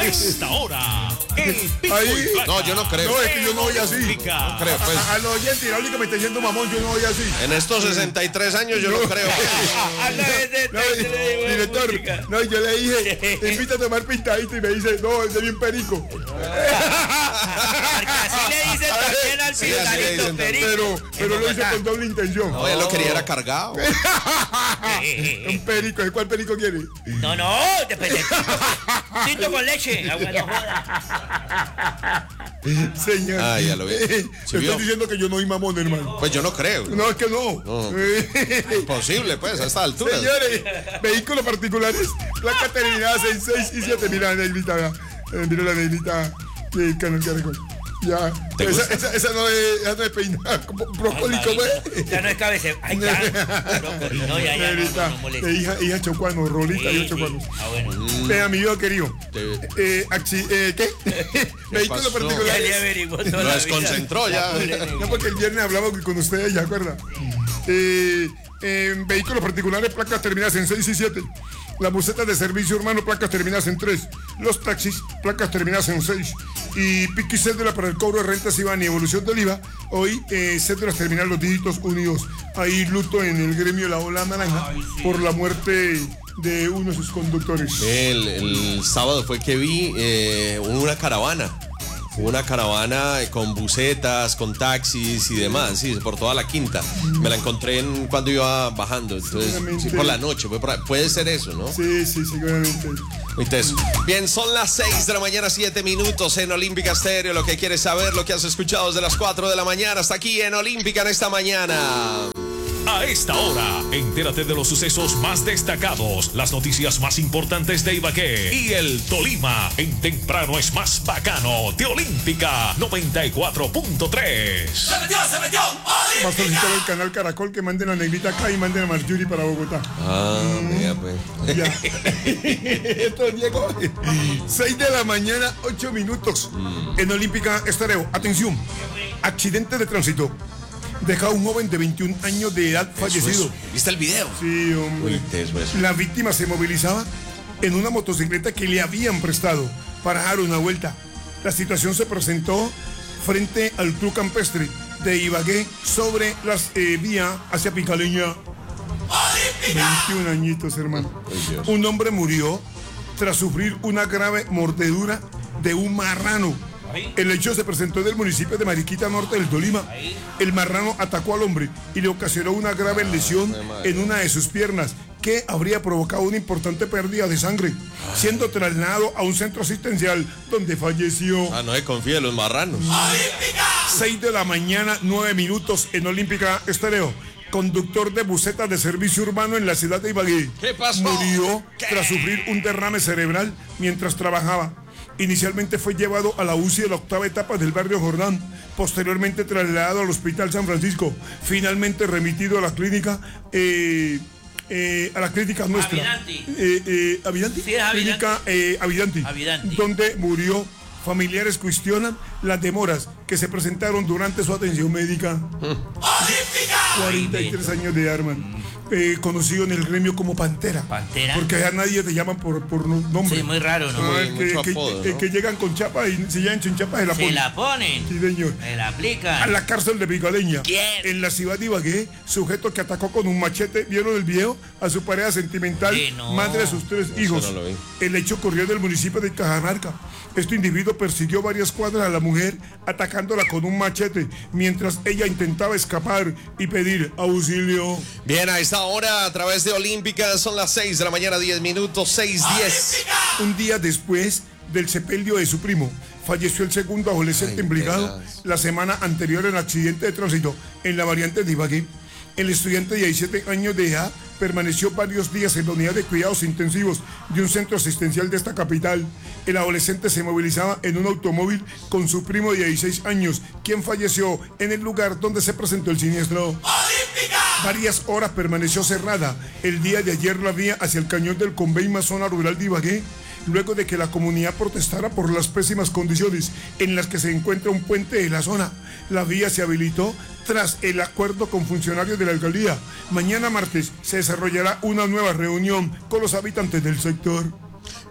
A esta hora, el Pico Ahí. y Placa. No, yo no creo. No, es que yo no voy así. Olímpica. No creo, pues. A los oyentes, la única me está diciendo mamón, yo no voy así. En estos 63 años yo no creo. No, director, no, yo le dije, te invito a tomar pintadito y me dice, no, es de bien perico. Así le dicen también al Sí, así le pintadito dicen perico. Pero lo hice con doble intención. No, él lo quería era cargado. Un perico, ¿de cuál perico quiere? No, después de tinto con leche. Ah, bueno, joda. Señor. Ah, ya lo vi. Te ¿Sí vio? estoy diciendo que yo no soy mamón, hermano. Pues yo no creo. No, es que no. Imposible, pues, a esta altura. Señores, vehículos particulares, placas terminadas en 6 y 7. Mira la negrita, mira la negrita del canal Caracol. Ya, ¿Te gusta? esa no es peinada, como brócoli, ¿cómo es? Ya no es cabeza. Ay, ya. Brócoli. No, ya, Negrita, no molesta. hija chocuano, Rolita, Sí, hija chocuano. sí. Ah, bueno. Vea, mi hijo querido. ¿Qué? Vehículos pasó? Ya le particulares. averiguó toda Lo la vida. desconcentró ya. No, porque el viernes hablamos con ustedes, ¿ya acuerdan? Vehículos particulares, placas terminadas en 6 y 7. Las busetas de servicio urbano, placas terminadas en 3. Los taxis, placas terminadas en 6. Y pico y cédula para el cobro de rentas IVA y evolución del IVA. Hoy cédulas terminadas los dígitos unidos. Hay luto en el gremio de la Ola Naranja por la muerte de uno de sus conductores. El sábado fue que vi una caravana. Una caravana con busetas, con taxis y demás, sí, por toda la quinta. Me la encontré cuando iba bajando, entonces, sí, por la noche. Puede ser eso, ¿no? Sí, seguramente. Entonces, bien, son las 6 de la mañana, 7 minutos en Olímpica Estéreo. Lo que quieres saber, lo que has escuchado desde las 4 de la mañana, hasta aquí en Olímpica en esta mañana. A esta hora, entérate de los sucesos más destacados, las noticias más importantes de Ibagué y el Tolima. En Temprano es más bacano de Olímpica 94.3. Se metió, Va a solicitar el canal Caracol que manden a Negrita acá y manden a Marjorie para Bogotá. Mira, pues. Ya. Esto llegó. 6 de la mañana, 8 minutos. En Olímpica Estéreo. Atención. Accidente de tránsito. Deja a un joven de 21 años de edad fallecido. ¿Viste el video? Sí, hombre. La víctima se movilizaba en una motocicleta que le habían prestado para dar una vuelta. La situación se presentó frente al Club Campestre de Ibagué sobre las vías hacia Picaleña. 21 añitos, hermano. Un hombre murió tras sufrir una grave mordedura de un marrano. El hecho se presentó en el municipio de Mariquita Norte del Tolima. El marrano atacó al hombre y le ocasionó una grave lesión en una de sus piernas que habría provocado una importante pérdida de sangre, siendo trasladado a un centro asistencial donde falleció. No se confía en los marranos. 6 de la mañana, 9 minutos en Olímpica Estéreo. Conductor de busetas de servicio urbano en la ciudad de Ibagué. ¿Qué pasó? Murió tras sufrir un derrame cerebral mientras trabajaba. Inicialmente fue llevado a la UCI de la octava etapa del barrio Jordán, posteriormente trasladado al Hospital San Francisco, finalmente remitido a la clínica nuestra. ¿Avidanti? Sí, es Clínica Avidanti, donde murió. Familiares cuestionan las demoras que se presentaron durante su atención médica. 43 años de arma. Conocido en el gremio como Pantera. ¿Pantera? Porque allá nadie te llaman por nombre. Sí, muy raro, ¿no? Mucho apodo, ¿no? Que llegan con chapa y si llegan sin chapa Se la ponen. Sí, señor. Se la A aplican. la cárcel de Picaleña. ¿Quién? En la ciudad de Ibagué, sujeto que atacó con un machete, ¿vieron el video? A su pareja sentimental, Sí, no. madre de sus 3 Eso hijos. no lo vi. El hecho ocurrió en el municipio de Cajamarca. Este individuo persiguió varias cuadras a la mujer, atacándola con un machete, mientras ella intentaba escapar y pedir auxilio. Bien, a esta hora, a través de Olímpica, son las 6 de la mañana, 10 minutos, 6:10. Un día después del sepelio de su primo, falleció el segundo adolescente implicado la semana anterior en accidente de tránsito en la variante de Ibagué. El estudiante de 17 años de edad permaneció varios días en la unidad de cuidados intensivos de un centro asistencial de esta capital. El adolescente se movilizaba en un automóvil con su primo de 16 años, quien falleció en el lugar donde se presentó el siniestro. Varias horas permaneció cerrada el día de ayer la vía hacia el cañón del Conveima, zona rural de Ibagué, luego de que la comunidad protestara por las pésimas condiciones en las que se encuentra un puente de la zona. La vía se habilitó tras el acuerdo con funcionarios de la alcaldía. Mañana martes se desarrollará una nueva reunión con los habitantes del sector.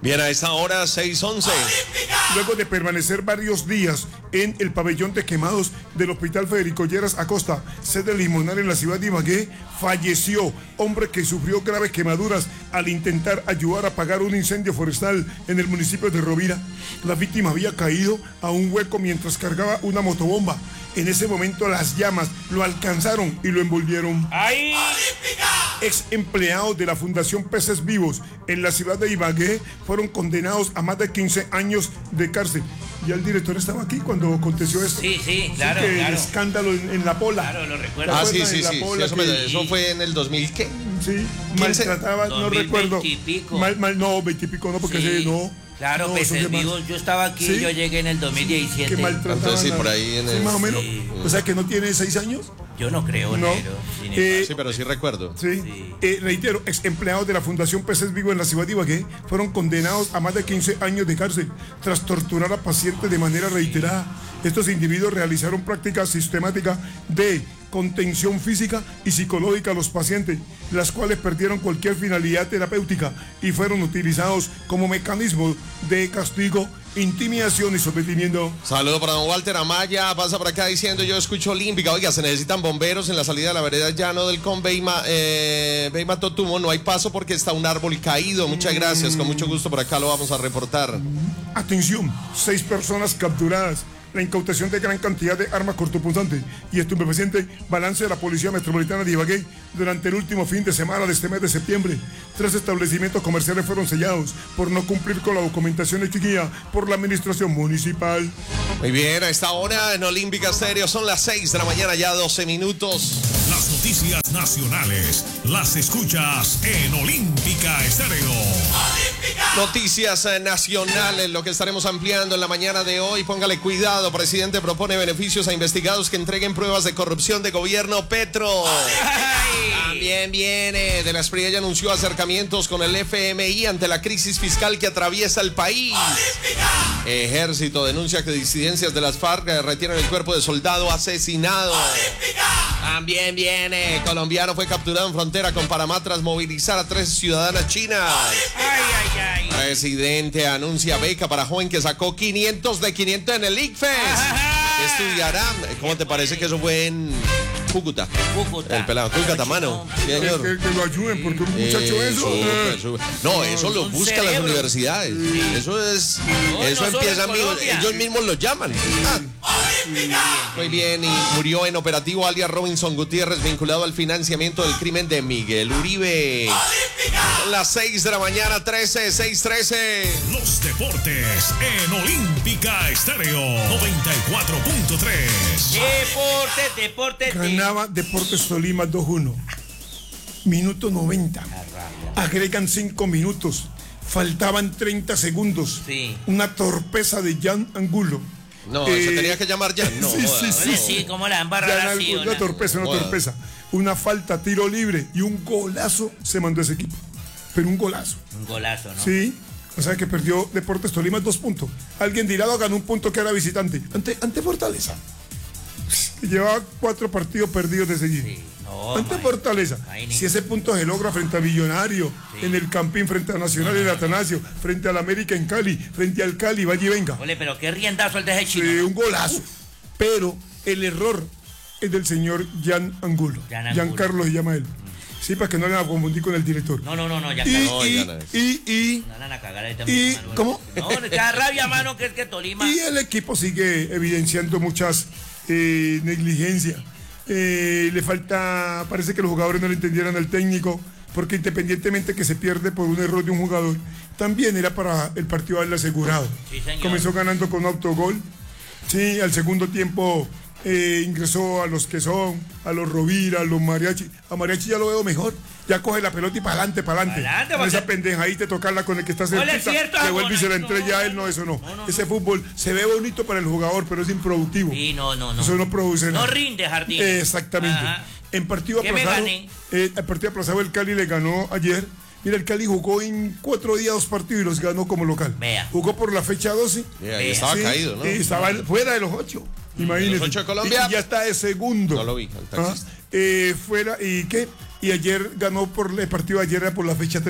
Bien, a esta hora 6:11. Luego de permanecer varios días en el pabellón de quemados del Hospital Federico Lleras Acosta, sede limonar en la ciudad de Ibagué, falleció hombre que sufrió graves quemaduras al intentar ayudar a apagar un incendio forestal en el municipio de Rovira. La víctima había caído a un hueco mientras cargaba una motobomba. En ese momento las llamas lo alcanzaron y lo envolvieron. ¡Ay! Ex empleados de la Fundación Peces Vivos en la ciudad de Ibagué fueron condenados a más de 15 años de cárcel. Ya el director estaba aquí cuando aconteció esto. Sí, claro, que claro. El escándalo en La Pola. Claro, lo recuerdo. Ah, sí. En La Pola, Eso fue en el 2000, ¿qué? Sí, 15. maltrataba, no 2020 recuerdo. y pico. No, 20 y pico no, porque Sí. no. Claro, no, Peces eso que Vivos, yo estaba aquí, ¿Sí? yo llegué en el 2017. Que maltrataban. Entonces, sí, a- por ahí en sí, el- más o menos. Sí. O sea, que no tiene 6 años. Yo no creo, No. negro. Sin Sí, pero sí recuerdo. Sí. Reitero, ex empleados de la Fundación Peces Vivos en la ciudad de Ibagué fueron condenados a más de 15 años de cárcel tras torturar a pacientes de manera reiterada. Estos individuos realizaron prácticas sistemáticas de contención física y psicológica a los pacientes, las cuales perdieron cualquier finalidad terapéutica y fueron utilizados como mecanismo de castigo, intimidación y sometimiento. Saludo para don Walter Amaya, pasa por acá diciendo: yo escucho Olímpica. Oiga, se necesitan bomberos en la salida de la vereda Llano del Con Beima Totumo. No hay paso porque está un árbol caído. Muchas gracias, con mucho gusto por acá lo vamos a reportar. Atención, 6 personas capturadas. La incautación de gran cantidad de armas cortopunzantes y estupefacientes, balance de la Policía Metropolitana de Ibagué durante el último fin de semana de este mes de septiembre. 3 establecimientos comerciales fueron sellados por no cumplir con la documentación exigida por la administración municipal. Muy bien, a esta hora en Olímpica Estéreo son las 6 de la mañana, ya 12 minutos. Las noticias nacionales las escuchas en Olímpica Estéreo. Noticias nacionales, lo que estaremos ampliando en la mañana de hoy. Póngale cuidado, presidente propone beneficios a investigados que entreguen pruebas de corrupción de gobierno Petro. También viene de la Espriella, ya anunció acercamientos con el FMI ante la crisis fiscal que atraviesa el país. Ejército denuncia que disidencias de las FARC retienen el cuerpo de soldado asesinado. También viene, colombiano fue capturado en frontera con Panamá tras movilizar a 3 ciudadanas chinas. Ay. Presidente anuncia beca para joven que sacó 500 de 500 en el ICFES. Estudiará. ¿Cómo te parece que eso fue en Cúcuta? Cúcuta. El pelado. Cúcuta, mano. Sí, señor. Que lo ayuden, porque un muchacho eso. Súper. No, eso lo Un buscan las cerebro. universidades. Eso es. No, Eso no solo empieza, en amigos. Colombia. Ellos mismos lo llaman. Muy bien, y murió en operativo alias Robinson Gutiérrez, vinculado al financiamiento del crimen de Miguel Uribe. Son las 6 de la mañana, 6:13. Los deportes en Olímpica Estéreo 94.3. Deporte. Ganaba Deportes Tolima 2-1. Minuto 90. Agregan 5 minutos. Faltaban 30 segundos. Sí. Una torpeza de Jan Angulo. No, se tenía que llamar ya. No, sí, joda, sí, no. Sí, ¿cómo la han barrado Jan así? Angulo, una torpeza. Joda. Una falta, tiro libre y un golazo se mandó ese equipo. Pero un golazo. Un golazo, ¿no? Sí. O sea que perdió Deportes Tolima 2 puntos. Alguien dirá, ganó un punto que era visitante. Ante Fortaleza. Que llevaba 4 partidos perdidos de seguido. Sí. No, Ante imagínate. Fortaleza. Imagínate. Si ese punto se logra frente a Millonario, en el Campín, frente a Nacional en Atanasio, frente al América en Cali, frente al Cali, vaya y venga. Ole, pero qué riendazo el de ese chino. Sí, un golazo. Pero el error es del señor Jan Angulo. Jan Angulo. Giancarlo se llama él. Sí, para que no le van a confundir con el director. No, ya Y, cagó. y No van a cagar ahí y- también. mano. ¿cómo? No, cada rabia, mano, que es que Tolima. el equipo sigue evidenciando muchas negligencias. Le falta, parece que los jugadores no le entendieran al técnico, porque independientemente que se pierde por un error de un jugador, también era para el partido haberle asegurado. Sí, señor. Comenzó ganando con autogol. Sí, al segundo tiempo ingresó a los que son, a los Rovira, a los Mariachi. A Mariachi ya lo veo mejor. Ya coge la pelota y para adelante. Pa'lante, No porque- esa pendejadita tocarla con el que está No le cerquita, es cierto, que vuelve y se la no, entrega a él. No, eso no. Ese fútbol se ve bonito para el jugador, pero es improductivo. Sí, no. Eso no produce No nada. rinde, Jardín. Exactamente. Ajá. En partido ¿Qué me aplazado, gané? el partido aplazado el Cali le ganó ayer. Mira, el Cali jugó en 4 días 2 partidos y los ganó como local. Vea. Jugó por la fecha 12. Ahí estaba Sí, caído, ¿no? y estaba fuera de los 8. Imagínese. los 8 de Colombia. Y ya está de segundo. No lo vi, el taxista. Fuera, ¿y qué? Y ayer ganó por el partido de ayer era por la fecha 13.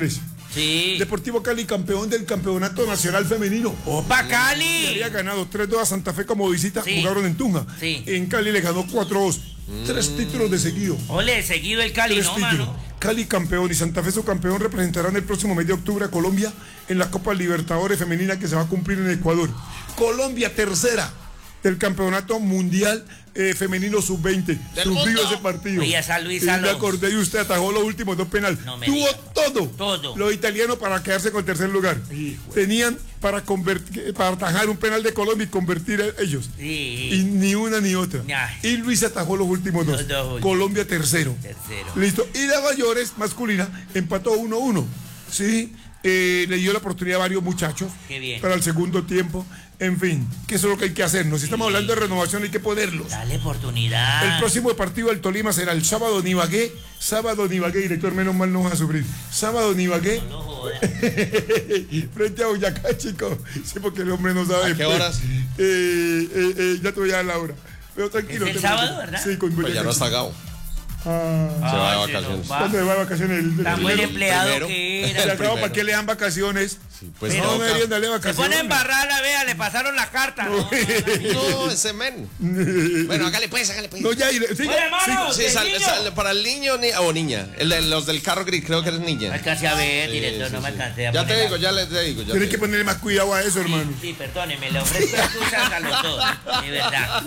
Sí. Deportivo Cali, campeón del Campeonato Nacional Femenino. ¡Opa, Le Cali! había ganado 3-2 a Santa Fe como visita, Sí. jugaron en Tunja. Sí. En Cali le ganó 4-2. 3 títulos de seguido. Ole, seguido el Cali, 3 ¿no, títulos. mano? Cali campeón y Santa Fe su campeón representarán el próximo mes de octubre a Colombia en la Copa Libertadores Femenina que se va a cumplir en Ecuador. Colombia tercera del Campeonato Mundial Femenino Sub-20. Sufrió ese partido. Oye, esa Y Luisa me acordé y usted atajó los últimos 2 penales. No me Tuvo diga. todo. Todo. Los italianos para quedarse con tercer lugar. Tenían para atajar un penal de Colombia y convertir a ellos. Sí. Y ni una ni otra. Ay. Y Luis atajó los últimos 2. Los dos últimos. Colombia tercero. Tercero. Listo. Y la mayores masculina empató 1-1. Sí. Le dio la oportunidad a varios muchachos. Qué bien. Para el segundo tiempo. En fin, que eso es lo que hay que hacer. Si estamos hablando de renovación, hay que ponerlos. Dale oportunidad. El próximo partido del Tolima será el sábado en Ibagué. Sábado en Ibagué, director, menos mal no vas a sufrir. Sábado en Ibagué. No jodas. Frente a Boyacá, chicos. Sí, porque el hombre no sabe. ¿A qué horas? Ya te voy a dar la hora. Pero tranquilo. ¿Es el te sábado, preocupes. verdad? Pues Sí, con ya Boyacá. no está Gao. Ah, Se va de Ay, vacaciones. no, va. ¿Cuándo se va de vacaciones? Tan buen primero? empleado primero. que Se era. acabó, ¿para qué le dan vacaciones? Pues Pero- No toca. deberían darle Se vacaciones. pone a embarrar la vea, le pasaron la carta. No, No, ese men. Bueno, hágale pues, hágale pues. No, ya, siga, Oye, hermano, Sí, ¿el sale, niño? sale para el niño o niña. Los del carro gris, creo que eres No niña. alcancé a ver, Sí, director, sí, no me sí. alcancé a Ya te poner digo, la- ya te digo. Tienes que ponerle más cuidado a eso, hermano. Sí, perdóneme, le ofrezco excusas a los dos, de verdad.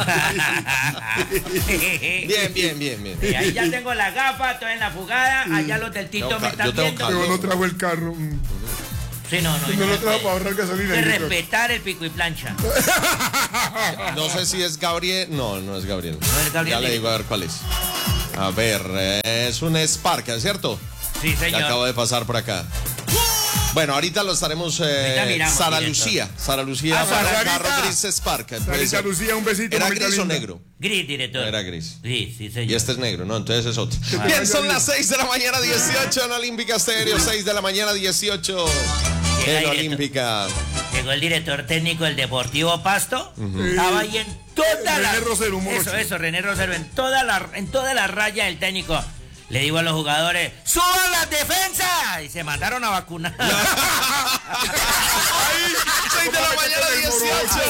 Bien. Y ahí ya tengo la gafa, estoy en la fugada, allá los del Tito Tengo me ca- están yo tengo viendo. Pero no trajo el carro. Sí, no, No yo lo trajo puede. para ahorrar gasolina. De director. respetar el pico y plancha. No sé si es Gabriel. No es Gabriel. No es Gabriel. Ya le digo a ver cuál es. A ver, es un Spark, ¿cierto? Sí, Que acabo señor. de pasar por acá. Bueno, ahorita lo estaremos. Ahorita miramos, Sara director. Lucía. Sara Lucía Ah, para el Sarita. carro gris Spark. Puede Sarita ser. Lucía, un besito. ¿Era mamita gris o linda. negro? Gris, director. No era gris. Sí, sí, señor. Y este es negro, ¿no? Entonces es otro. te Bien, vaya son bien. las 6 de la mañana 18 en Olímpica Estéreo. 6 de la mañana 18 Llega en directo. Olímpica. Llegó el director técnico del Deportivo Pasto. Estaba ahí en toda la. René Rosero, un morocho. Eso, René Rosero, en toda la raya del técnico. Le digo a los jugadores, ¡suban las defensas! Y se mandaron a vacunar. 6 de la mañana 18.